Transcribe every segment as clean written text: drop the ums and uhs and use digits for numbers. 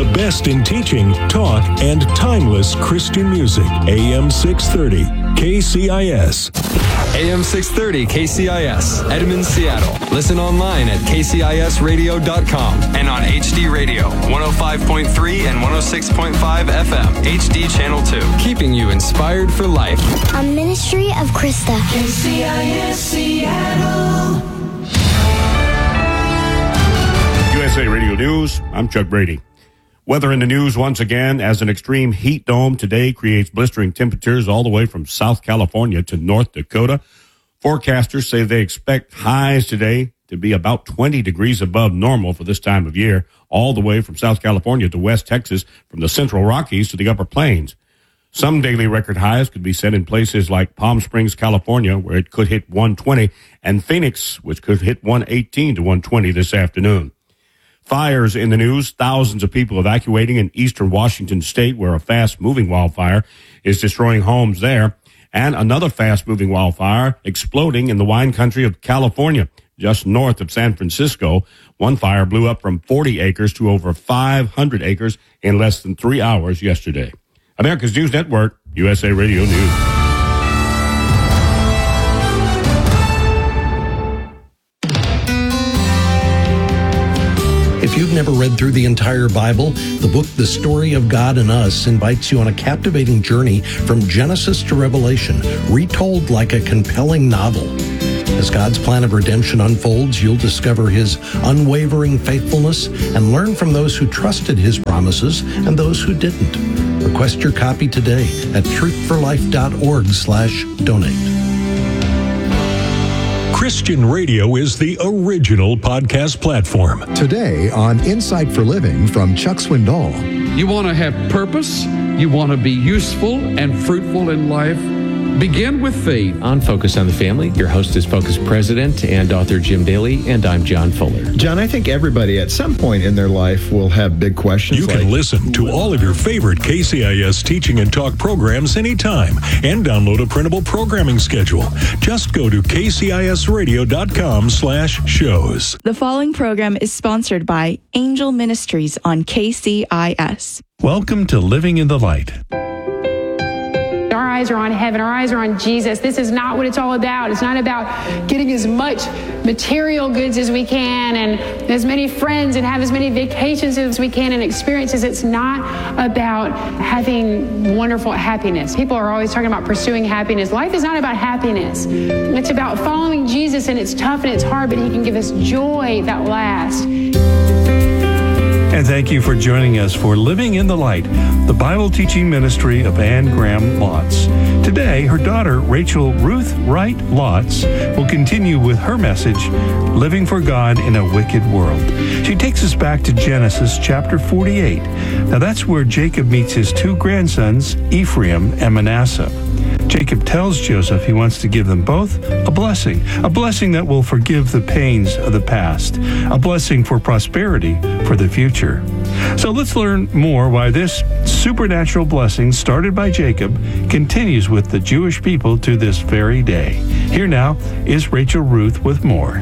The best in teaching, talk, and timeless Christian music. AM 630, KCIS. AM 630 KCIS, Edmond, Seattle. Listen online at kcisradio.com and on HD Radio, 105.3 and 106.5 FM, HD Channel 2. Keeping you inspired for life. A ministry of Krista. KCIS Seattle. USA Radio News, I'm Chuck Brady. Weather in the news once again as an extreme heat dome today creates blistering temperatures all the way from South California to North Dakota. Forecasters say they expect highs today to be about 20 degrees above normal for this time of year, all the way from South California to West Texas, from the Central Rockies to the Upper Plains. Some daily record highs could be set in places like Palm Springs, California, where it could hit 120, and Phoenix, which could hit 118 to 120 this afternoon. Fires in the news, thousands of people evacuating in eastern Washington state where a fast-moving wildfire is destroying homes there, and another fast-moving wildfire exploding in the wine country of California, just north of San Francisco. One fire blew up from 40 acres to over 500 acres in less than 3 hours yesterday. America's News Network, USA Radio News. If you've never read through the entire Bible, the book The Story of God and Us invites you on a captivating journey from Genesis to Revelation, retold like a compelling novel. As God's plan of redemption unfolds, you'll discover His unwavering faithfulness and learn from those who trusted His promises and those who didn't. Request your copy today at truthforlife.org/donate. Christian radio is the original podcast platform. Today on Insight for Living from Chuck Swindoll. You want to have purpose, you want to be useful and fruitful in life, begin with faith. On Focus on the Family, your host is Focus President and author Jim Daly, and I'm John Fuller. John, I think everybody at some point in their life will have big questions. You can listen to all of your favorite KCIS teaching and talk programs anytime and download a printable programming schedule. Just go to kcisradio.com/shows. The following program is sponsored by Angel Ministries on KCIS. Welcome to Living in the Light. Our eyes are on heaven. Our eyes are on Jesus. This is not what it's all about. It's not about getting as much material goods as we can and as many friends and have as many vacations as we can and experiences. It's not about having wonderful happiness. People are always talking about pursuing happiness. Life is not about happiness. It's about following Jesus, and it's tough and it's hard, but He can give us joy that lasts. And thank you for joining us for Living in the Light, the Bible teaching ministry of Anne Graham Lotz. Today, her daughter, Rachel Ruth Wright Lotz, will continue with her message, Living for God in a Wicked World. She takes us back to Genesis chapter 48. Now that's where Jacob meets his two grandsons, Ephraim and Manasseh. Jacob tells Joseph he wants to give them both a blessing that will forgive the pains of the past, a blessing for prosperity for the future. So let's learn more why this supernatural blessing started by Jacob continues with the Jewish people to this very day. Here now is Rachel Ruth with more.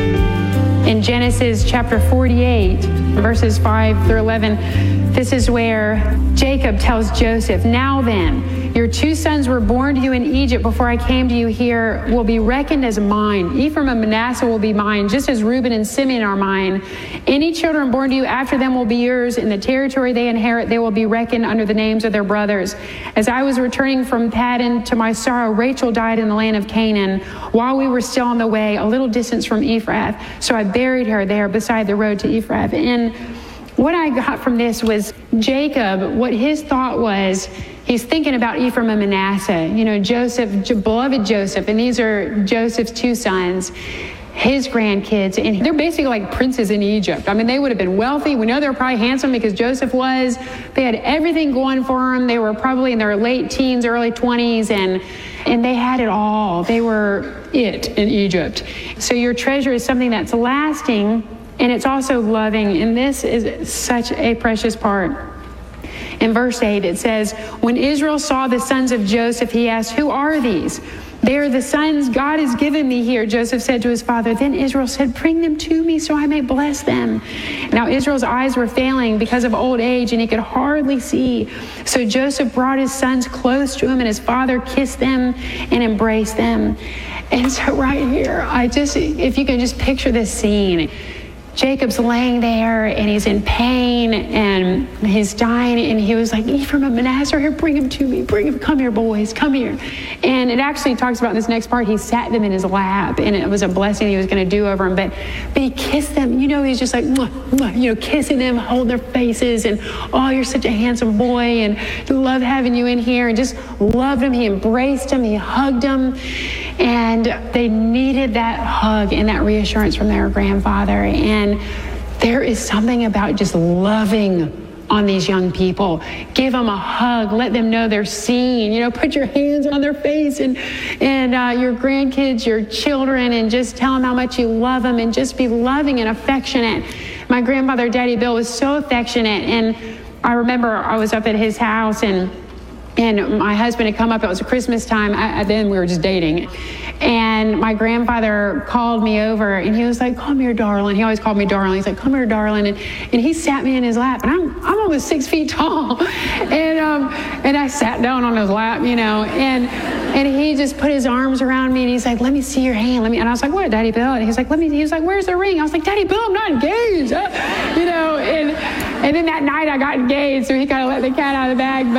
In Genesis chapter 48, verses 5 through 11, this is where Jacob tells Joseph, "Now then, your two sons were born to you in Egypt before I came to you here will be reckoned as mine. Ephraim and Manasseh will be mine, just as Reuben and Simeon are mine. Any children born to you after them will be yours. In the territory they inherit, they will be reckoned under the names of their brothers. As I was returning from Paddan, to my sorrow, Rachel died in the land of Canaan while we were still on the way, a little distance from Ephrath. So I buried her there beside the road to Ephrath." And what I got from this was Jacob, what his thought was, he's thinking about Ephraim and Manasseh, Joseph, beloved Joseph, and these are Joseph's two sons, his grandkids, and they're basically like princes in Egypt. I mean, they would have been wealthy. We know they were probably handsome because Joseph was. They had everything going for them. They were probably in their late teens, early 20s, and they had it all. They were it in Egypt. So your treasure is something that's lasting, and it's also loving, and this is such a precious part. In verse 8, it says, "When Israel saw the sons of Joseph, he asked, 'Who are these?' They're the sons God has given me here, Joseph said to his father. Then Israel said, bring them to me so I may bless them. Now Israel's eyes were failing because of old age, and he could hardly see. So Joseph brought his sons close to him, and his father kissed them and embraced them. And so right here, if you can just picture this scene, Jacob's laying there and he's in pain and he's dying, and he was like, Ephraim and Manasseh, here, bring him to me. Bring him. Come here, boys. Come here. And it actually talks about in this next part, he sat them in his lap, and it was a blessing he was going to do over them. But he kissed them. He's just like, mwah, mwah, kissing them, holding their faces, and, oh, you're such a handsome boy, and love having you in here, and just loved him. He embraced him. He hugged him. And they needed that hug and that reassurance from their grandfather. And there is something about just loving on these young people. Give them a hug. Let them know they're seen. Put your hands on their face and your grandkids, your children, and just tell them how much you love them, and just be loving and affectionate. My grandfather, Daddy Bill, was so affectionate. And I remember I was up at his house, and my husband had come up. It was Christmas time. Then we were just dating. And my grandfather called me over, and he was like, come here, darling. He always called me darling. He's like, come here, darling. And he sat me in his lap. And I'm almost 6 feet tall. And I sat down on his lap, and he just put his arms around me, and he's like, let me see your hand. And I was like, what, Daddy Bill? And he was like, where's the ring? I was like, Daddy Bill, I'm not engaged. And then that night I got engaged, so he kind of let the cat out of the bag.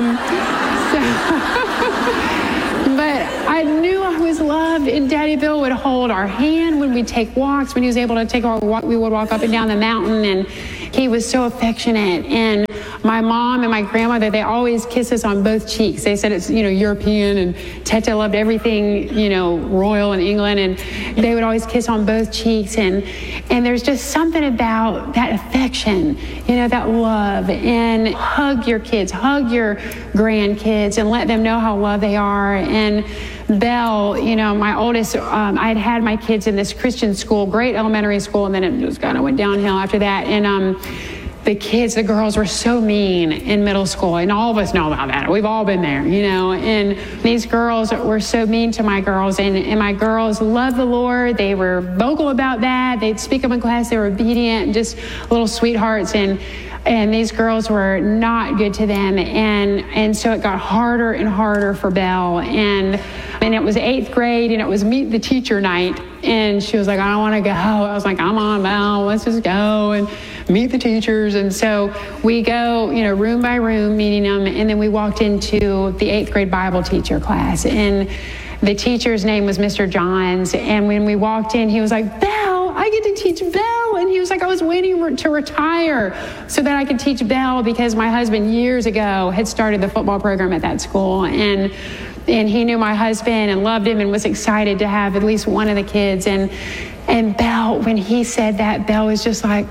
But I knew I was loved, and Daddy Bill would hold our hand when we'd take walks. When he was able to take our walk, we would walk up and down the mountain, and he was so affectionate. And my mom and my grandmother, they always kiss us on both cheeks. They said it's, European, and Tete loved everything, royal in England, and they would always kiss on both cheeks. And there's just something about that affection, that love. And hug your kids, hug your grandkids, and let them know how loved they are. And Belle, my oldest, I had my kids in this Christian school, great elementary school, and then it just kind of went downhill after that. And the girls were so mean in middle school, and all of us know about that. We've all been there, and these girls were so mean to my girls, and my girls loved the Lord. They were vocal about that. They'd speak up in class. They were obedient, just little sweethearts, and these girls were not good to them, and so it got harder and harder for Belle, and it was 8th grade, and it was meet the teacher night, and she was like, I don't want to go. I was like, come on, Belle, let's just go and meet the teachers. And so we go, room by room, meeting them, and then we walked into the 8th grade Bible teacher class, and the teacher's name was Mr. Johns, and when we walked in, he was like, Belle, I get to teach Belle. And he was like, I was waiting to retire so that I could teach Belle, because my husband years ago had started the football program at that school, and he knew my husband and loved him and was excited to have at least one of the kids. And Belle, when he said that, Belle was just like,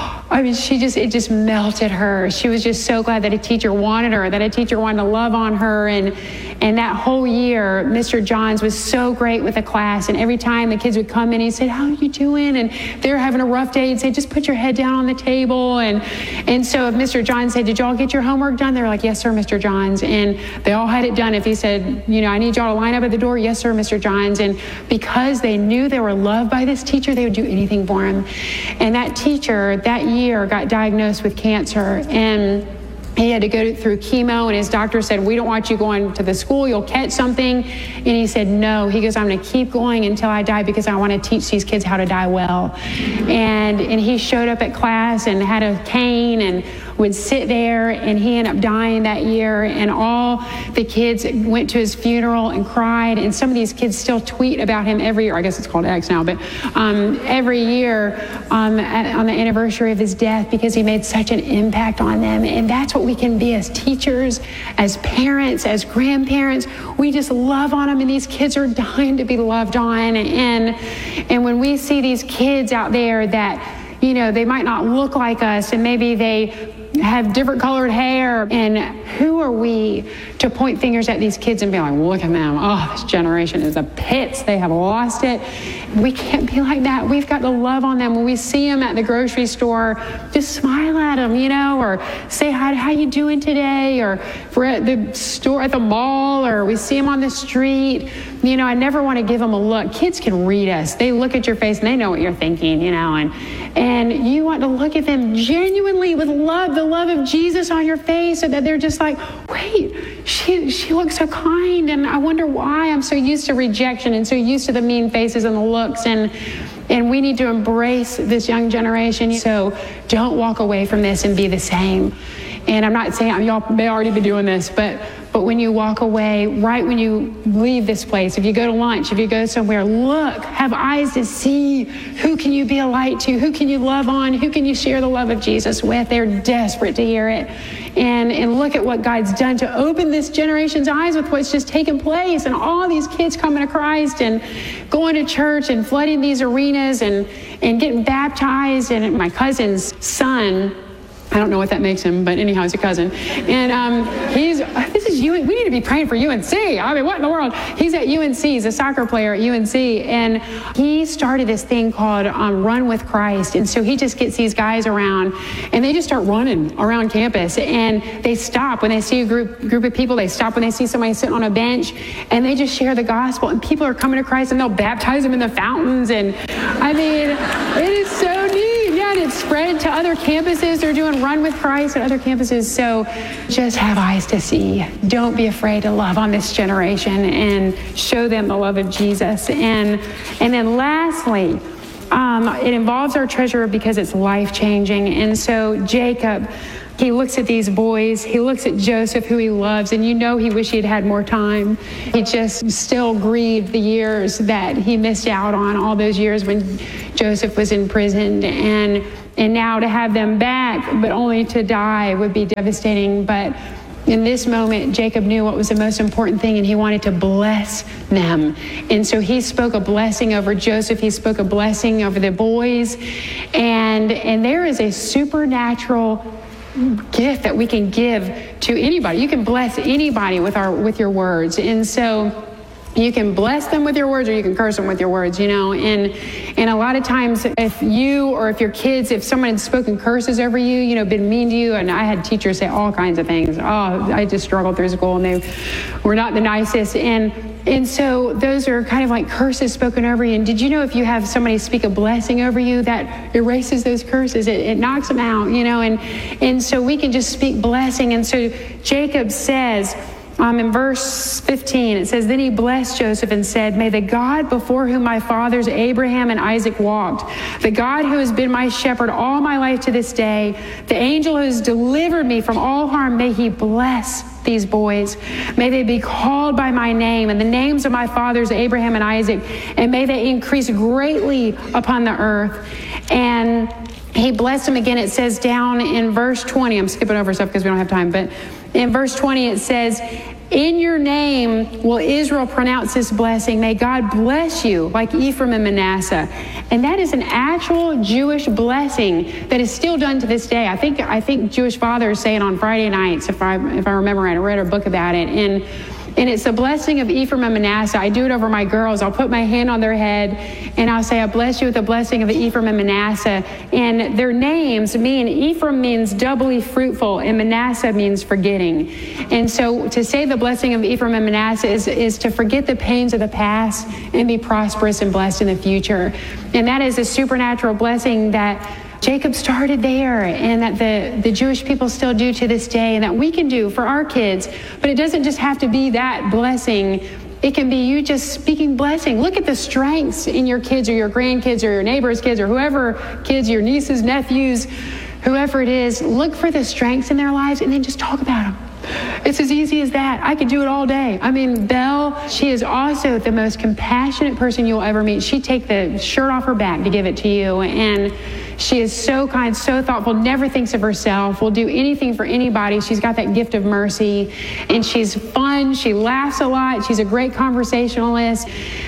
it just melted her. She was just so glad that a teacher wanted her, that a teacher wanted to love on her. And that whole year, Mr. Johns was so great with the class. And every time the kids would come in, he said, how are you doing? And they were having a rough day. He'd say, just put your head down on the table. And so if Mr. Johns said, did y'all get your homework done? They were like, yes, sir, Mr. Johns. And they all had it done. If he said, I need y'all to line up at the door, yes, sir, Mr. Johns. And because they knew they were loved by this teacher, they would do anything for him. And that teacher that year got diagnosed with cancer, and he had to go through chemo, and his doctor said, we don't want you going to the school, you'll catch something. And he said, no. He goes, I'm going to keep going until I die, because I want to teach these kids how to die well. And he showed up at class and had a cane and would sit there, and he ended up dying that year. And all the kids went to his funeral and cried. And some of these kids still tweet about him every year. I guess it's called X now, but every year on the anniversary of his death, because he made such an impact on them. And that's what we can be as teachers, as parents, as grandparents. We just love on them, and these kids are dying to be loved on. And when we see these kids out there that, they might not look like us, and maybe they have different colored hair. And who are we to point fingers at these kids and be like, look at them. Oh, this generation is the pits. They have lost it. We can't be like that. We've got to love on them. When we see them at the grocery store, just smile at them, or say hi, how you doing today? Or if we're at the store, at the mall, or we see them on the street, I never want to give them a look. Kids can read us. They look at your face and they know what you're thinking, and you want to look at them genuinely with love, the love of Jesus on your face, so that they're just like, wait, she looks so kind, and I wonder why. I'm so used to rejection and so used to the mean faces and the looks, and we need to embrace this young generation. So don't walk away from this and be the same. And I'm not saying y'all may already be doing this, but when you walk away, right when you leave this place, if you go to lunch, if you go somewhere, look, have eyes to see who can you be a light to, who can you love on, who can you share the love of Jesus with. They're desperate to hear it. And look at what God's done to open this generation's eyes with what's just taken place, and all these kids coming to Christ and going to church and flooding these arenas and getting baptized. And my cousin's son, I don't know what that makes him, but anyhow, he's a cousin. And we need to be praying for UNC. I mean, what in the world? He's at UNC. He's a soccer player at UNC. And he started this thing called Run with Christ. And so he just gets these guys around, and they just start running around campus. And they stop when they see a group of people. They stop when they see somebody sitting on a bench, and they just share the gospel. And people are coming to Christ, and they'll baptize them in the fountains. And I mean, it is so neat. And it's spread to other campuses. They're doing Run with Christ at other campuses. So just have eyes to see. Don't be afraid to love on this generation and show them the love of Jesus. And then lastly, it involves our treasurer because it's life-changing. And so Jacob, he looks at these boys, he looks at Joseph, who he loves, and he wished he'd had more time. He just still grieved the years that he missed out on, all those years when Joseph was imprisoned. And now to have them back, but only to die, would be devastating. But in this moment, Jacob knew what was the most important thing, and he wanted to bless them. And so he spoke a blessing over Joseph. He spoke a blessing over the boys. And there is a supernatural gift that we can give to anybody. You can bless anybody with your words. And so you can bless them with your words, or you can curse them with your words, and a lot of times if your kids, if someone had spoken curses over you, been mean to you, and I had teachers say all kinds of things. I just struggled through school, and they were not the nicest. And so those are kind of like curses spoken over you. And did you know if you have somebody speak a blessing over you, that erases those curses? It knocks them out, and so we can just speak blessing. And so Jacob says, in verse 15, it says, then he blessed Joseph and said, may the God before whom my fathers Abraham and Isaac walked, the God who has been my shepherd all my life to this day, the angel who has delivered me from all harm, may he bless these boys. May they be called by my name and the names of my fathers Abraham and Isaac, and may they increase greatly upon the earth. And he blessed him again. It says down in verse 20, I'm skipping over stuff because we don't have time, but in verse 20 it says, in your name will Israel pronounce this blessing. May God bless you like Ephraim and Manasseh. And that is an actual Jewish blessing that is still done to this day. I think Jewish fathers say it on Friday nights, if I remember right. I read a book about it. And it's the blessing of Ephraim and Manasseh. I do it over my girls. I'll put my hand on their head, and I'll say, I bless you with the blessing of Ephraim and Manasseh. And their names mean, Ephraim means doubly fruitful, and Manasseh means forgetting. And so to say the blessing of Ephraim and Manasseh is to forget the pains of the past and be prosperous and blessed in the future. And that is a supernatural blessing that Jacob started there, and that the Jewish people still do to this day, and that we can do for our kids. But it doesn't just have to be that blessing. It can be you just speaking blessing. Look at the strengths in your kids or your grandkids or your neighbor's kids or whoever kids, your nieces, nephews, whoever it is. Look for the strengths in their lives and then just talk about them. It's as easy as that. I could do it all day. I mean, Belle, she is also the most compassionate person you'll ever meet. She'd take the shirt off her back to give it to you. And she is so kind, so thoughtful, never thinks of herself, will do anything for anybody. She's got that gift of mercy, and she's fun. She laughs a lot. She's a great conversationalist.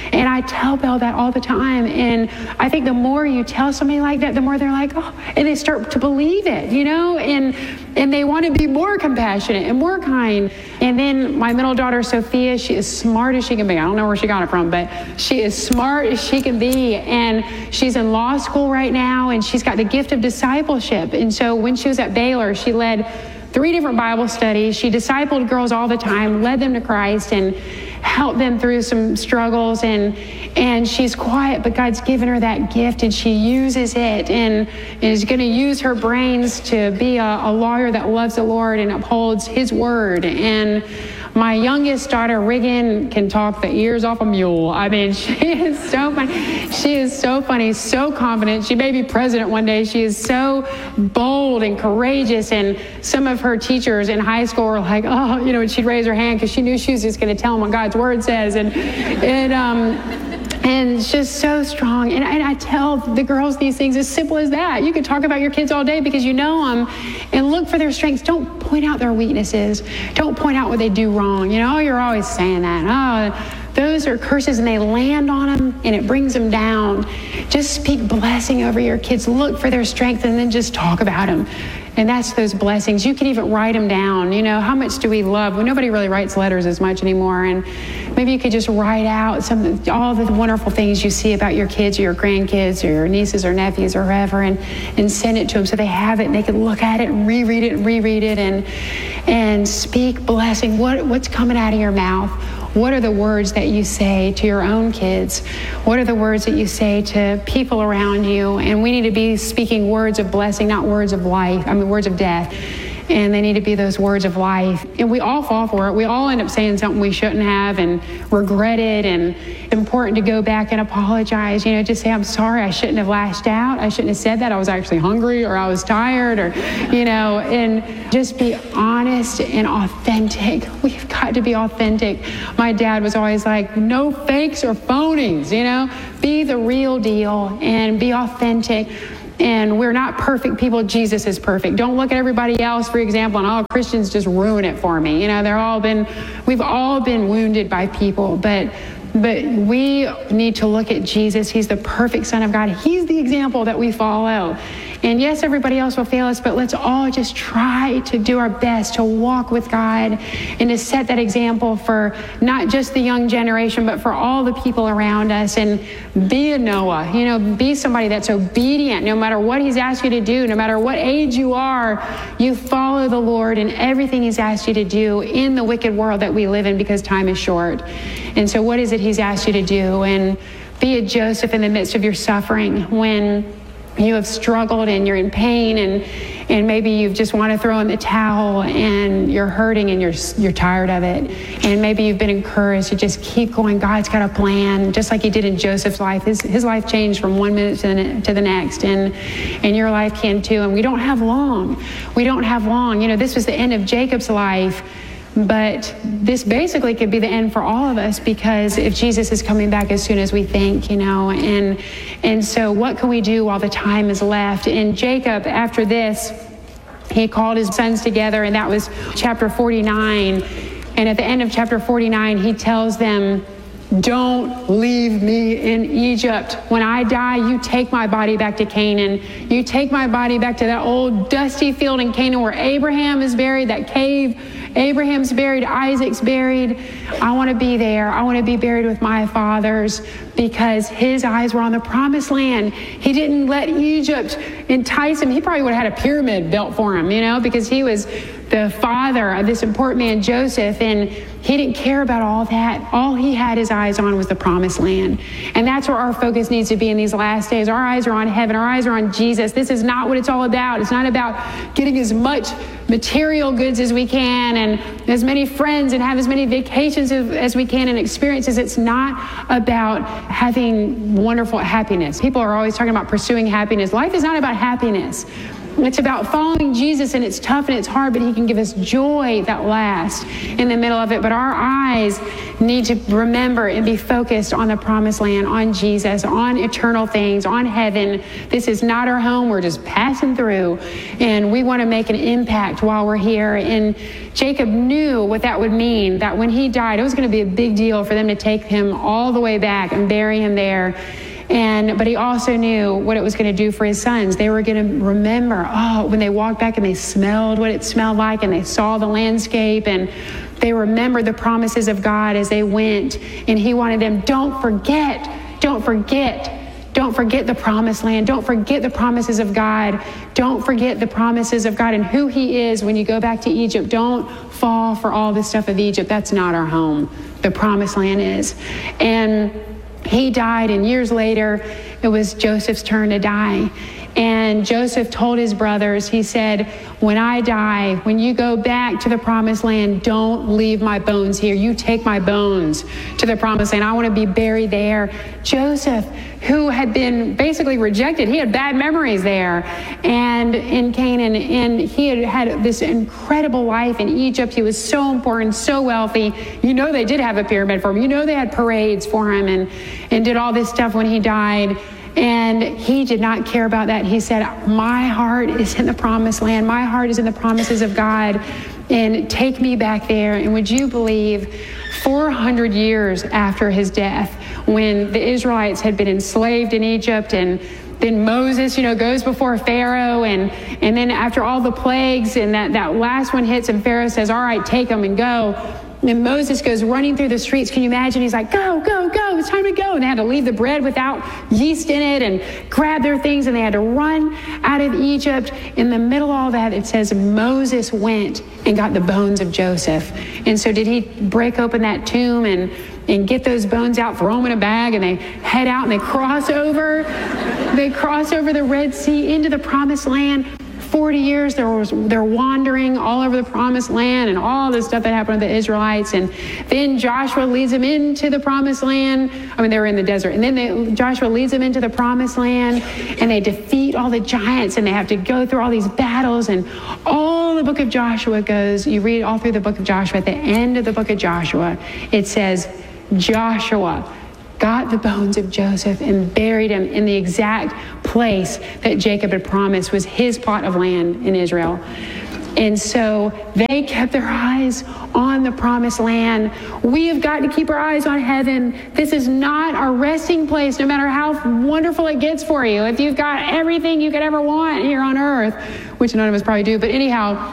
And I tell Belle that all the time. And I think the more you tell somebody like that, the more they're like, oh, and they start to believe it, you know, and they want to be more compassionate and more kind. And then my middle daughter, Sophia, she is smart as she can be. I don't know where she got it from, but she is smart as she can be. And she's in law school right now, and she's got the gift of discipleship. And so when she was at Baylor, she led 3 different Bible studies. She discipled girls all the time, led them to Christ, and helped them through some struggles. And she's quiet, but God's given her that gift, and she uses it, and is going to use her brains to be a lawyer that loves the Lord and upholds His word. And my youngest daughter, Regan, can talk the ears off a mule. I mean, she is so funny. She is so funny, so confident. She may be president one day. She is so bold and courageous. And some of her teachers in high school were like, oh, you know, and she'd raise her hand because she knew she was just going to tell them what God's word says. And just so strong. And I tell the girls these things as simple as that. You can talk about your kids all day because you know them, and look for their strengths. Don't point out their weaknesses. Don't point out what they do wrong. You know, you're always saying that. Oh, those are curses, and they land on them, and it brings them down. Just speak blessing over your kids. Look for their strengths, and then just talk about them. And that's those blessings. You can even write them down. You know, how much do we love? Well, nobody really writes letters as much anymore. And maybe you could just write out all the wonderful things you see about your kids or your grandkids or your nieces or nephews or whoever, and send it to them so they have it and they can look at it and reread it and speak blessing. What's coming out of your mouth? What are the words that you say to your own kids? What are the words that you say to people around you? And we need to be speaking words of blessing, not words of life. I mean, words of death. And they need to be those words of life. And we all fall for it. We all end up saying something we shouldn't have and regret it. And it's important to go back and apologize. You know, just say, I'm sorry, I shouldn't have lashed out. I shouldn't have said that. I was actually hungry, or I was tired, or, you know, and just be honest and authentic. We've got to be authentic. My dad was always like, no fakes or phonies, you know, be the real deal and be authentic. And we're not perfect people. Jesus is perfect. Don't look at everybody else, for example, and all Christians just ruin it for me. You know, we've all been wounded by people, but we need to look at Jesus. He's the perfect Son of God. He's the example that we follow. And yes, everybody else will fail us, but let's all just try to do our best to walk with God and to set that example for not just the young generation, but for all the people around us. And be a Noah, you know, be somebody that's obedient no matter what He's asked you to do, no matter what age you are. You follow the Lord in everything He's asked you to do in the wicked world that we live in, because time is short. And so what is it He's asked you to do? And be a Joseph in the midst of your suffering when you have struggled and you're in pain, and maybe you just want to throw in the towel, and you're hurting and you're tired of it, and maybe you've been encouraged to just keep going. God's got a plan, just like He did in Joseph's life. His life changed from one minute to the next, and your life can too. And we don't have long. You know, this was the end of Jacob's life. But this basically could be the end for all of us, because if Jesus is coming back as soon as we think, you know, and so what can we do while the time is left? And Jacob, after this, he called his sons together, and that was chapter 49. And at the end of chapter 49, he tells them, don't leave me in Egypt. When I die, you take my body back to Canaan. You take my body back to that old dusty field in Canaan where Abraham is buried, that cave Abraham's buried, Isaac's buried. I want to be there. I want to be buried with my fathers, because his eyes were on the promised land. He didn't let Egypt entice him. He probably would have had a pyramid built for him, you know, because he was the father of this important man, Joseph, and he didn't care about all that. All he had his eyes on was the promised land. And that's where our focus needs to be in these last days. Our eyes are on heaven. Our eyes are on Jesus. This is not what it's all about. It's not about getting as much material goods as we can and as many friends and have as many vacations as we can and experiences. It's not about having wonderful happiness. People are always talking about pursuing happiness. Life is not about happiness. It's about following Jesus, and it's tough and it's hard, but he can give us joy that lasts in the middle of it. But our eyes need to remember and be focused on the promised land, on Jesus, on eternal things, on heaven. This is not our home. We're just passing through, and we want to make an impact while we're here. And Jacob knew what that would mean, that when he died, it was going to be a big deal for them to take him all the way back and bury him there. But he also knew what it was going to do for his sons. They were going to remember, when they walked back and they smelled what it smelled like and they saw the landscape and they remembered the promises of God as they went. And he wanted them, don't forget the promised land. Don't forget the promises of God. Don't forget the promises of God and who he is when you go back to Egypt. Don't fall for all the stuff of Egypt. That's not our home. The promised land is. And he died, and years later, it was Joseph's turn to die. And Joseph told his brothers, he said, when I die, when you go back to the promised land, don't leave my bones here. You take my bones to the promised land. I want to be buried there. Joseph, who had been basically rejected, he had bad memories there and in Canaan, and he had had this incredible life in Egypt. He was so important, so wealthy. You know, they did have a pyramid for him. You know, they had parades for him and did all this stuff when he died. And he did not care about that. He said, my heart is in the promised land. My heart is in the promises of God. And take me back there. And would you believe 400 years after his death, when the Israelites had been enslaved in Egypt, and then Moses, goes before Pharaoh, and then after all the plagues, and that last one hits, and Pharaoh says, all right, take them and go. And Moses goes running through the streets. Can you imagine? He's like, go, go, go. It's time to go. And they had to leave the bread without yeast in it and grab their things. And they had to run out of Egypt. In the middle of all that, it says Moses went and got the bones of Joseph. And so did he break open that tomb and get those bones out, throw them in a bag, and they head out and they cross over the Red Sea into the promised land. 40 years they're wandering all over the promised land and all this stuff that happened to the Israelites. And then Joshua leads them into the promised land. They were in the desert. And then Joshua leads them into the promised land, and they defeat all the giants, and they have to go through all these battles. And all the book of Joshua goes, you read all through the book of Joshua. At the end of the book of Joshua, it says Joshua got the bones of Joseph and buried him in the exact place that Jacob had promised was his plot of land in Israel. And so they kept their eyes on the promised land. We have got to keep our eyes on heaven. This is not our resting place, no matter how wonderful it gets for you. If you've got everything you could ever want here on earth, which none of us probably do, but anyhow,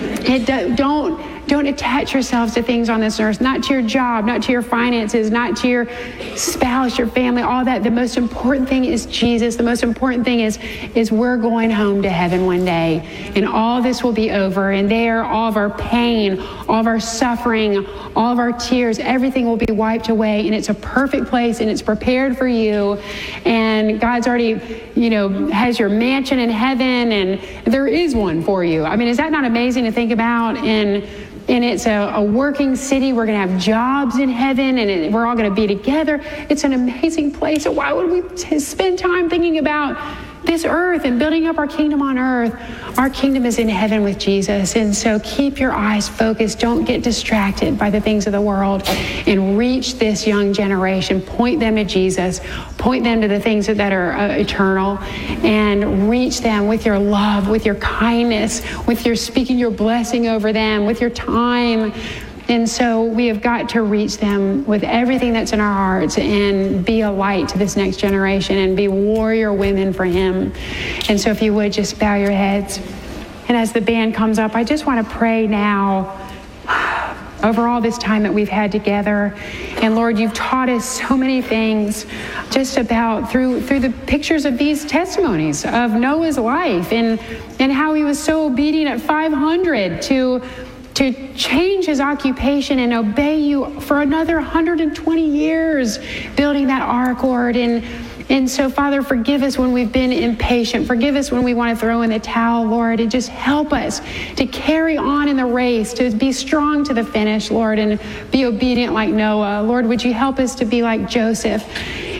don't attach yourselves to things on this earth, not to your job, not to your finances, not to your spouse, your family, all that. The most important thing is Jesus. The most important thing is we're going home to heaven one day, and all this will be over. And there, all of our pain, all of our suffering, all of our tears, everything will be wiped away. And it's a perfect place, and it's prepared for you. And God's already, has your mansion in heaven, and there is one for you. Is that not amazing to think about? And it's a working city. We're going to have jobs in heaven, and we're all going to be together. It's an amazing place. So why would we spend time thinking about this earth and building up our kingdom on earth? Our kingdom is in heaven with Jesus. And so keep your eyes focused. Don't get distracted by the things of the world, and reach this young generation. Point them to Jesus. Point them to the things that are eternal, and reach them with your love, with your kindness, with your speaking your blessing over them, with your time. And so we have got to reach them with everything that's in our hearts, and be a light to this next generation, and be warrior women for him. And so if you would just bow your heads. And as the band comes up, I just want to pray now over all this time that we've had together. And Lord, you've taught us so many things just about through the pictures of these testimonies of Noah's life, and how he was so obedient at 500 to change his occupation and obey you for another 120 years, building that ark, Lord. And so, Father, forgive us when we've been impatient. Forgive us when we want to throw in the towel, Lord. And just help us to carry on in the race, to be strong to the finish, Lord, and be obedient like Noah. Lord, would you help us to be like Joseph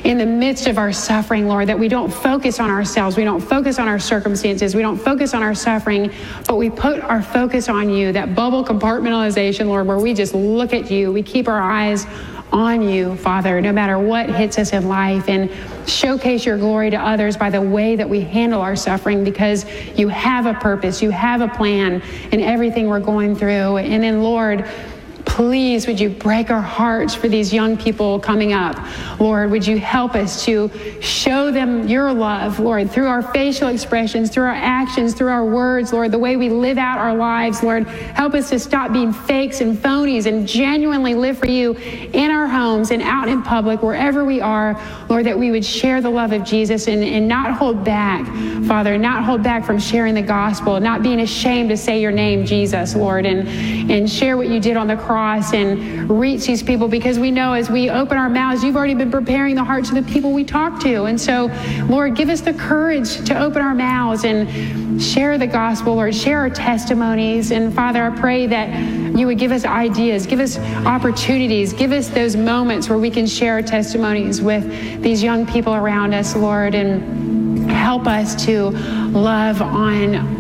in the midst of our suffering, Lord, that we don't focus on ourselves, we don't focus on our circumstances, we don't focus on our suffering, but we put our focus on you, that bubble compartmentalization, Lord, where we just look at you. We keep our eyes on you, Father, no matter what hits us in life, and showcase your glory to others by the way that we handle our suffering, because you have a purpose, you have a plan in everything we're going through. And then, Lord, please, would you break our hearts for these young people coming up? Lord, would you help us to show them your love, Lord, through our facial expressions, through our actions, through our words, Lord, the way we live out our lives, Lord. Help us to stop being fakes and phonies and genuinely live for you in our homes and out in public, wherever we are, Lord, that we would share the love of Jesus and not hold back, Father, not hold back from sharing the gospel, not being ashamed to say your name, Jesus, Lord, and share what you did on the cross and reach these people, because we know as we open our mouths, you've already been preparing the hearts of the people we talk to. And so, Lord, give us the courage to open our mouths and share the gospel, Lord, share our testimonies. And Father, I pray that you would give us ideas, give us opportunities, give us those moments where we can share our testimonies with these young people around us, Lord, and help us to love on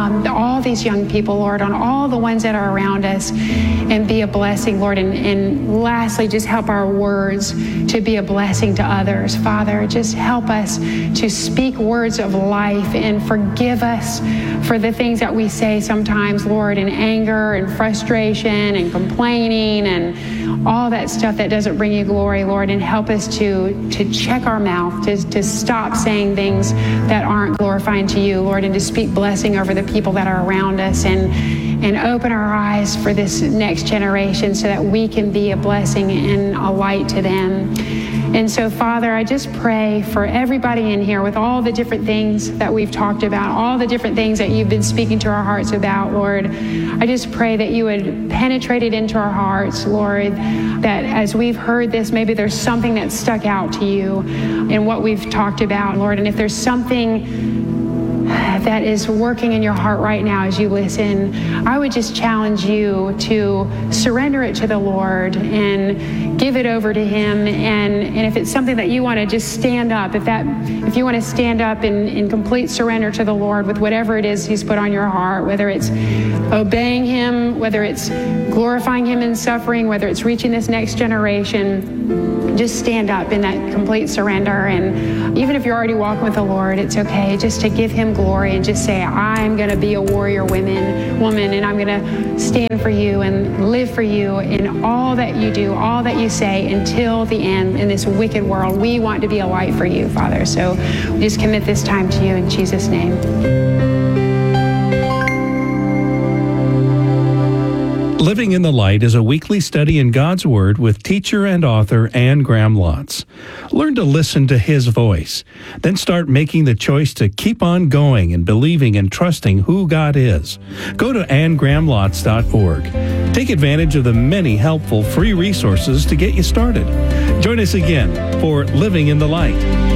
all these young people, Lord, on all the ones that are around us, and be a blessing, Lord. And lastly, just help our words to be a blessing to others. Father, just help us to speak words of life, and forgive us for the things that we say sometimes, Lord, in anger and frustration and complaining and all that stuff that doesn't bring you glory, Lord. And help us to check our mouth, to stop saying things that aren't glorifying to you, Lord, and to speak blessing over the people that are around us, and open our eyes for this next generation so that we can be a blessing and a light to them. And so, Father, I just pray for everybody in here with all the different things that we've talked about, all the different things that you've been speaking to our hearts about, Lord. I just pray that you would penetrate it into our hearts, Lord, that as we've heard this, maybe there's something that stuck out to you in what we've talked about, Lord. And if there's something that is working in your heart right now as you listen, I would just challenge you to surrender it to the Lord and give it over to him. And if it's something that you want to just stand up, if you want to stand up in complete surrender to the Lord with whatever it is he's put on your heart, whether it's obeying him, whether it's glorifying him in suffering, whether it's reaching this next generation, just stand up in that complete surrender. And even if you're already walking with the Lord, it's okay just to give him glory and just say, I'm going to be a warrior woman, and I'm going to stand for you and live for you in all that you do, all that you say, until the end in this wicked world. We want to be a light for you, Father. So we just commit this time to you in Jesus' name. Living in the Light is a weekly study in God's Word with teacher and author Anne Graham Lotz. Learn to listen to his voice. Then start making the choice to keep on going and believing and trusting who God is. Go to AnneGrahamLotz.org. Take advantage of the many helpful free resources to get you started. Join us again for Living in the Light.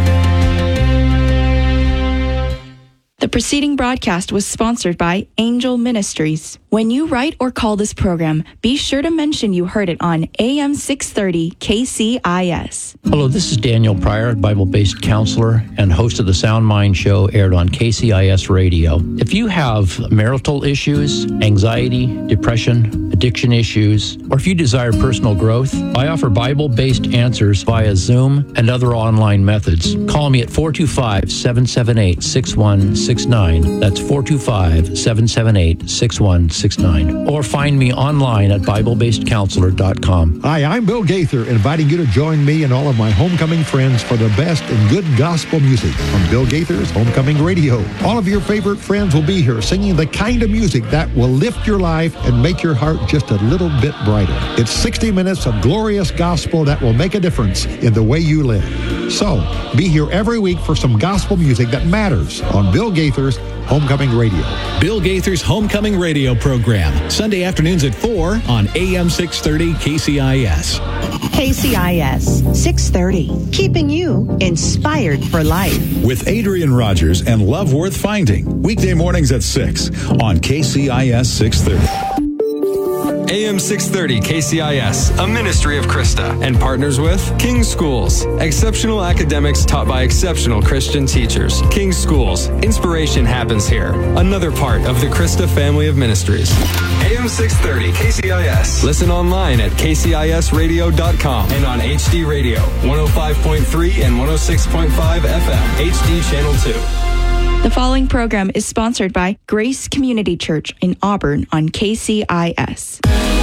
The preceding broadcast was sponsored by Angel Ministries. When you write or call this program, be sure to mention you heard it on AM 630 KCIS. Hello, this is Daniel Pryor, Bible-based counselor and host of the Sound Mind Show, aired on KCIS Radio. If you have marital issues, anxiety, depression, addiction issues, or if you desire personal growth, I offer Bible-based answers via Zoom and other online methods. Call me at 425-778-6169. That's 425-778-6169. Or find me online at BibleBasedCounselor.com. Hi, I'm Bill Gaither, inviting you to join me and all of my homecoming friends for the best in good gospel music on Bill Gaither's Homecoming Radio. All of your favorite friends will be here singing the kind of music that will lift your life and make your heart just a little bit brighter. It's 60 minutes of glorious gospel that will make a difference in the way you live. So, be here every week for some gospel music that matters on Bill Gaither's Homecoming Radio. Bill Gaither's Homecoming Radio program, Sunday afternoons at 4 on AM 630 KCIS. KCIS 630, keeping you inspired for life. With Adrian Rogers and Love Worth Finding, weekday mornings at 6 on KCIS 630. AM 630 KCIS, a ministry of Krista, and partners with King Schools, exceptional academics taught by exceptional Christian teachers. King Schools, inspiration happens here. Another part of the Krista family of ministries. AM 630 KCIS. Listen online at kcisradio.com and on HD Radio, 105.3 and 106.5 FM, HD Channel 2. The following program is sponsored by Grace Community Church in Auburn on KCIS.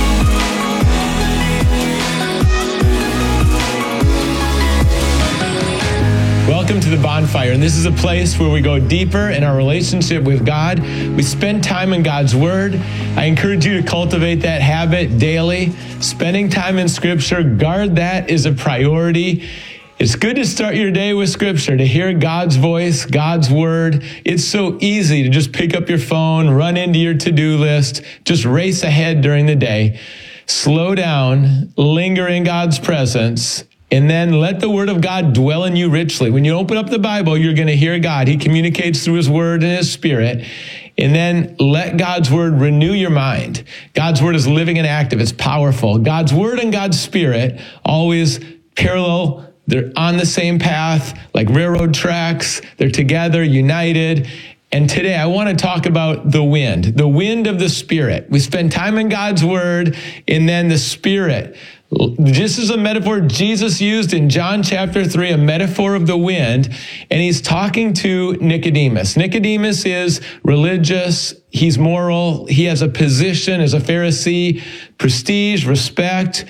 Welcome to the Bonfire, and this is a place where we go deeper in our relationship with God. We spend time in God's Word. I encourage you to cultivate that habit daily. Spending time in Scripture, guard that is a priority. It's good to start your day with Scripture, to hear God's voice, God's Word. It's so easy to just pick up your phone, run into your to-do list, just race ahead during the day. Slow down, linger in God's presence, and then let the Word of God dwell in you richly. When you open up the Bible, you're going to hear God. He communicates through His Word and His Spirit. And then let God's Word renew your mind. God's Word is living and active. It's powerful. God's Word and God's Spirit always parallel. They're on the same path, like railroad tracks. They're together, united. And today I want to talk about the wind of the Spirit. We spend time in God's Word, and then the Spirit. This is a metaphor Jesus used in John chapter 3, a metaphor of the wind, and he's talking to Nicodemus. Nicodemus is religious, he's moral, he has a position as a Pharisee, prestige, respect,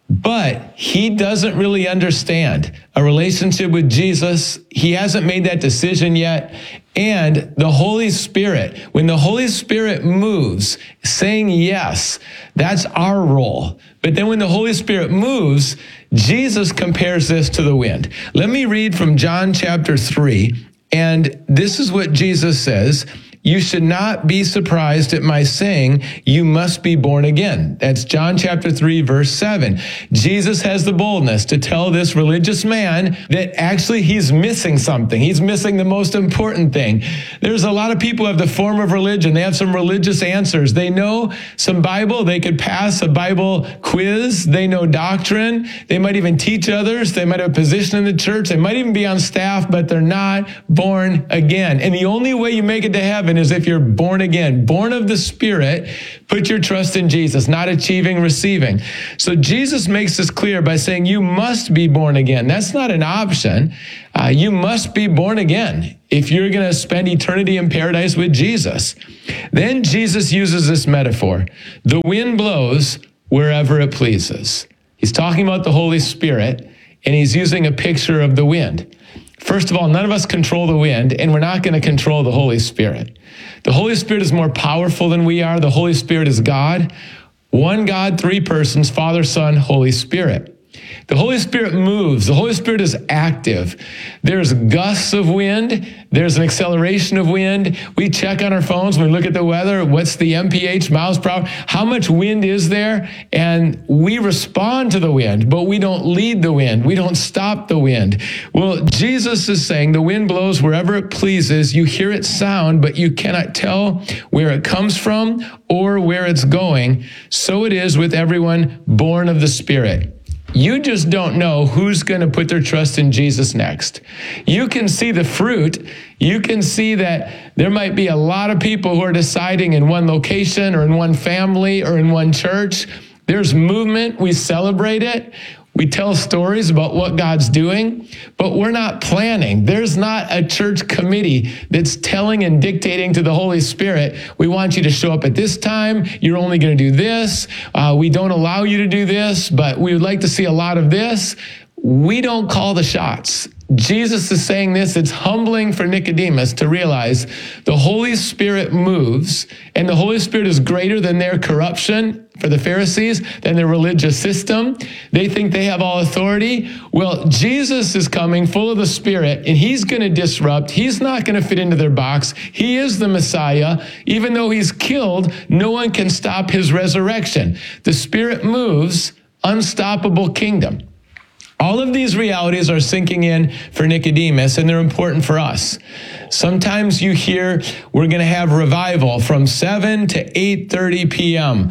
but he doesn't really understand a relationship with Jesus. He hasn't made that decision yet. And the Holy Spirit, when the Holy Spirit moves, saying yes, that's our role. But then when the Holy Spirit moves, Jesus compares this to the wind. Let me read from John chapter 3. And this is what Jesus says. You should not be surprised at my saying, you must be born again. That's John chapter 3, verse 7. Jesus has the boldness to tell this religious man that actually he's missing something. He's missing the most important thing. There's a lot of people who have the form of religion. They have some religious answers. They know some Bible. They could pass a Bible quiz. They know doctrine. They might even teach others. They might have a position in the church. They might even be on staff, but they're not born again. And the only way you make it to heaven is if you're born again, born of the Spirit. Put your trust in Jesus, not achieving, receiving. So Jesus makes this clear by saying you must be born again. That's not an option. You must be born again if you're going to spend eternity in paradise with Jesus. Then Jesus uses this metaphor. The wind blows wherever it pleases. He's talking about the Holy Spirit, and he's using a picture of the wind. First of all, none of us control the wind, and we're not going to control the Holy Spirit. The Holy Spirit is more powerful than we are. The Holy Spirit is God. One God, three persons, Father, Son, Holy Spirit. The Holy Spirit moves. The Holy Spirit is active. There's gusts of wind. There's an acceleration of wind. We check on our phones when we look at the weather. What's the MPH, miles per hour? How much wind is there? And we respond to the wind, but we don't lead the wind. We don't stop the wind. Well, Jesus is saying the wind blows wherever it pleases. You hear its sound, but you cannot tell where it comes from or where it's going. So it is with everyone born of the Spirit. You just don't know who's going to put their trust in Jesus next. You can see the fruit. You can see that there might be a lot of people who are deciding in one location or in one family or in one church. There's movement. We celebrate it. We tell stories about what God's doing, but we're not planning. There's not a church committee that's telling and dictating to the Holy Spirit, we want you to show up at this time. You're only going to do this. We don't allow you to do this, but we would like to see a lot of this. We don't call the shots. Jesus is saying this. It's humbling for Nicodemus to realize the Holy Spirit moves, and the Holy Spirit is greater than their corruption for the Pharisees, than their religious system. They think they have all authority. Well, Jesus is coming full of the Spirit, and he's going to disrupt. He's not going to fit into their box. He is the Messiah. Even though he's killed, no one can stop his resurrection. The Spirit moves, unstoppable kingdom. All of these realities are sinking in for Nicodemus, and they're important for us. Sometimes you hear we're going to have revival from 7 to 8:30 p.m.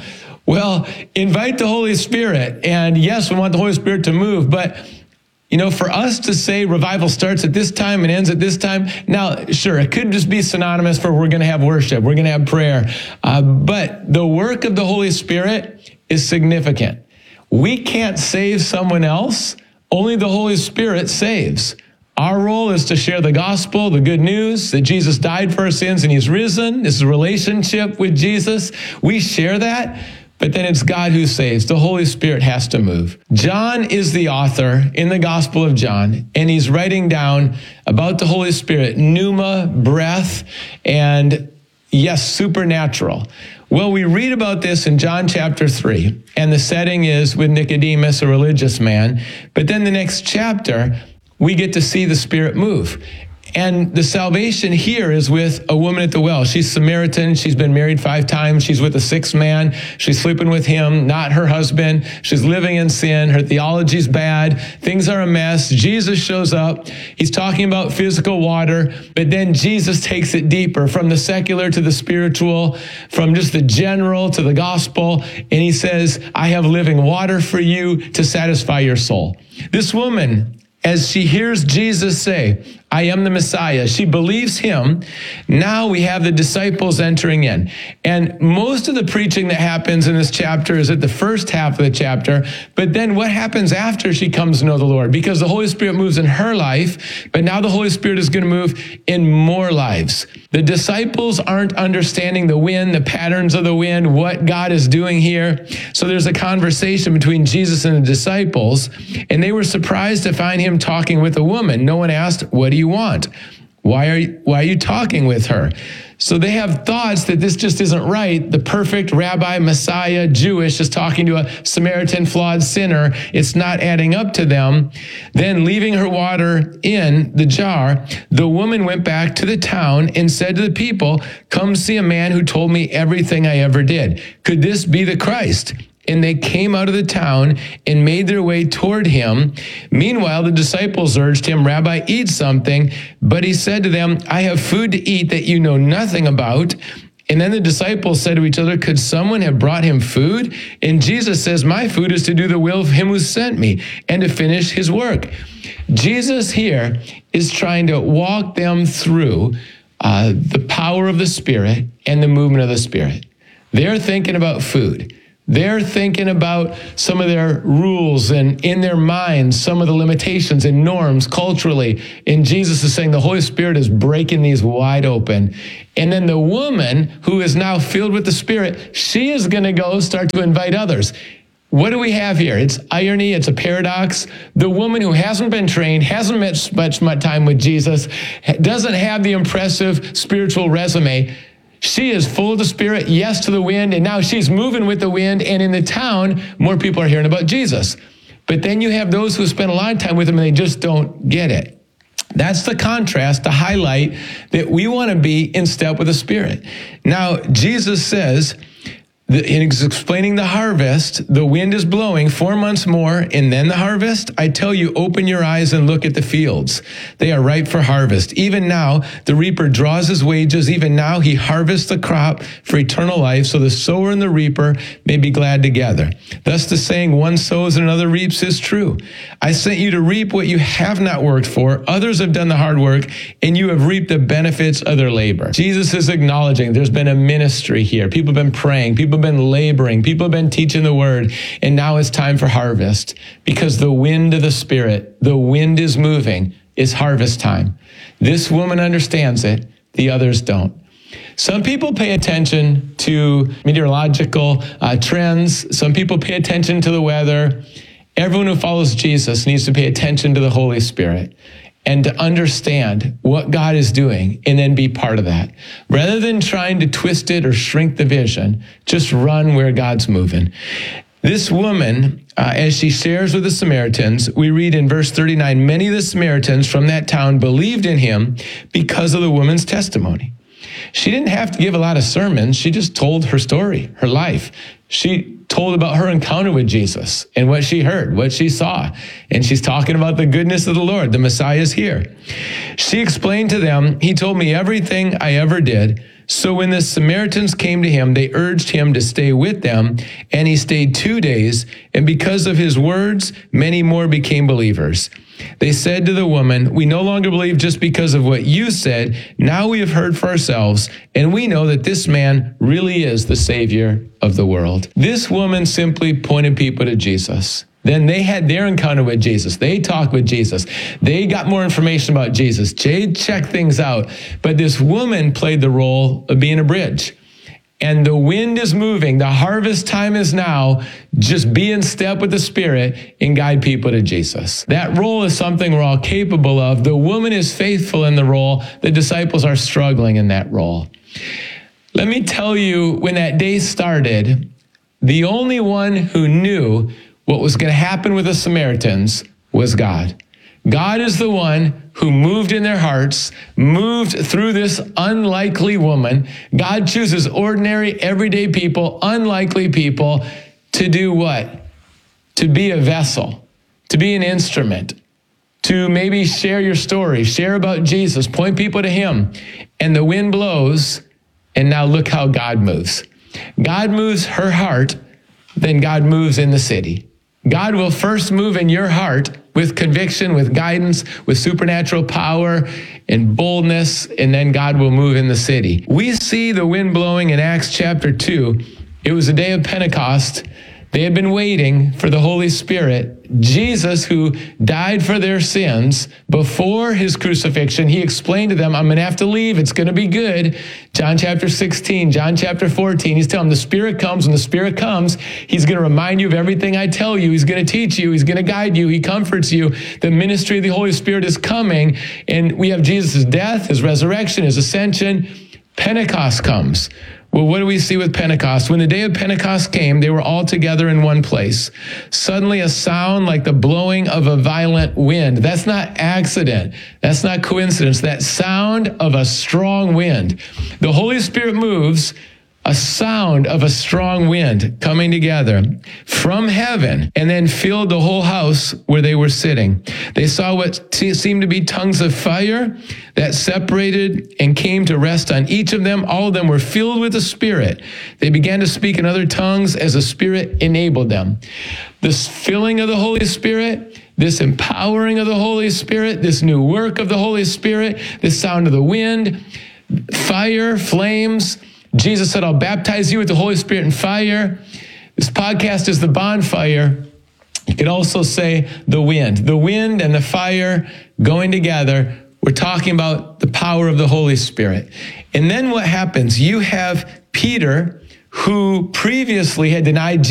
Well, invite the Holy Spirit. And yes, we want the Holy Spirit to move, but for us to say revival starts at this time and ends at this time, now, sure, it could just be synonymous for we're going to have worship, we're going to have prayer. But the work of the Holy Spirit is significant. We can't save someone else. Only the Holy Spirit saves. Our role is to share the gospel, the good news that Jesus died for our sins and he's risen. This is a relationship with Jesus. We share that. But then it's God who saves. The Holy Spirit has to move. John is the author in the Gospel of John, and he's writing down about the Holy Spirit, pneuma, breath, and yes, supernatural. Well, we read about this in John chapter 3, and the setting is with Nicodemus, a religious man. But then the next chapter, we get to see the Spirit move. And the salvation here is with a woman at the well. She's Samaritan. She's been married 5 times. She's with a 6th man. She's sleeping with him, not her husband. She's living in sin. Her theology's bad. Things are a mess. Jesus shows up. He's talking about physical water, but then Jesus takes it deeper from the secular to the spiritual, from just the general to the gospel. And he says, I have living water for you to satisfy your soul. This woman, as she hears Jesus say, I am the Messiah, she believes him. Now we have the disciples entering in. And most of the preaching that happens in this chapter is at the first half of the chapter. But then what happens after she comes to know the Lord? Because the Holy Spirit moves in her life, but now the Holy Spirit is going to move in more lives. The disciples aren't understanding the wind, the patterns of the wind, what God is doing here. So there's a conversation between Jesus and the disciples, and they were surprised to find him talking with a woman. No one asked, what do you want? Why are you talking with her? So they have thoughts that this just isn't right. The perfect rabbi, Messiah, Jewish, is talking to a Samaritan, flawed sinner. It's not adding up to them. Then leaving her water in the jar, the woman went back to the town and said to the people, come see a man who told me everything I ever did. Could this be the Christ? And they came out of the town and made their way toward him. Meanwhile, the disciples urged him, Rabbi, eat something. But he said to them, I have food to eat that you know nothing about. And then the disciples said to each other, could someone have brought him food? And Jesus says, my food is to do the will of him who sent me and to finish his work. Jesus here is trying to walk them through the power of the Spirit and the movement of the Spirit. They're thinking about food. They're thinking about some of their rules and in their minds, some of the limitations and norms culturally. And Jesus is saying the Holy Spirit is breaking these wide open. And then the woman who is now filled with the Spirit, she is going to go start to invite others. What do we have here? It's irony. It's a paradox. The woman who hasn't been trained, hasn't met much time with Jesus, doesn't have the impressive spiritual resume. She is full of the Spirit, yes to the wind, and now she's moving with the wind, and in the town, more people are hearing about Jesus. But then you have those who spend a lot of time with him, and they just don't get it. That's the contrast to highlight that we want to be in step with the Spirit. Now, Jesus says, he's explaining the harvest, the wind is blowing 4 months more, and then the harvest. I tell you, open your eyes and look at the fields. They are ripe for harvest. Even now, the reaper draws his wages. Even now, he harvests the crop for eternal life, so the sower and the reaper may be glad together. Thus the saying, one sows and another reaps is true. I sent you to reap what you have not worked for. Others have done the hard work, and you have reaped the benefits of their labor. Jesus is acknowledging there's been a ministry here. People have been praying. People have been laboring. People have been teaching the word, and now it's time for harvest because the wind of the Spirit, the wind is moving. It's harvest time. This woman understands it. The others don't. Some people pay attention to meteorological trends. Some people pay attention to the weather. Everyone who follows Jesus needs to pay attention to the Holy Spirit and to understand what God is doing and then be part of that. Rather than trying to twist it or shrink the vision, just run where God's moving. This woman, as she shares with the Samaritans, we read in verse 39, many of the Samaritans from that town believed in him because of the woman's testimony. She didn't have to give a lot of sermons. She just told her story, her life. She told about her encounter with Jesus and what she heard, what she saw. And she's talking about the goodness of the Lord. The Messiah is here. She explained to them, he told me everything I ever did. So when the Samaritans came to him, they urged him to stay with them, and he stayed 2 days, and because of his words, many more became believers. They said to the woman, "We no longer believe just because of what you said. Now we have heard for ourselves, and we know that this man really is the Savior of the world." This woman simply pointed people to Jesus. Then they had their encounter with Jesus. They talked with Jesus. They got more information about Jesus. They checked things out. But this woman played the role of being a bridge. And the wind is moving. The harvest time is now. Just be in step with the Spirit and guide people to Jesus. That role is something we're all capable of. The woman is faithful in the role. The disciples are struggling in that role. Let me tell you, when that day started, the only one who knew what was going to happen with the Samaritans was God. God is the one who moved in their hearts, moved through this unlikely woman. God chooses ordinary, everyday people, unlikely people, to do what? To be a vessel, to be an instrument, to maybe share your story, share about Jesus, point people to him. And the wind blows, and now look how God moves. God moves her heart, then God moves in the city. God will first move in your heart with conviction, with guidance, with supernatural power and boldness, and then God will move in the city. We see the wind blowing in Acts chapter 2. It was a day of Pentecost. They had been waiting for the Holy Spirit. Jesus, who died for their sins before his crucifixion, he explained to them, "I'm going to have to leave. It's going to be good." John chapter 16, John chapter 14, he's telling them the Spirit comes. When the Spirit comes, he's going to remind you of everything I tell you. He's going to teach you. He's going to guide you. He comforts you. The ministry of the Holy Spirit is coming. And we have Jesus' death, his resurrection, his ascension. Pentecost comes. Well, what do we see with Pentecost? When the day of Pentecost came, they were all together in one place. Suddenly a sound like the blowing of a violent wind. That's not accident. That's not coincidence. That sound of a strong wind. The Holy Spirit moves, a sound of a strong wind coming together from heaven, and then filled the whole house where they were sitting. They saw what seemed to be tongues of fire that separated and came to rest on each of them. All of them were filled with the Spirit. They began to speak in other tongues as the Spirit enabled them. This filling of the Holy Spirit, this empowering of the Holy Spirit, this new work of the Holy Spirit, this sound of the wind, fire, flames. Jesus said, "I'll baptize you with the Holy Spirit and fire." This podcast is the bonfire. You could also say the wind and the fire going together. We're talking about the power of the Holy Spirit. And then what happens? You have Peter, who previously had denied Jesus.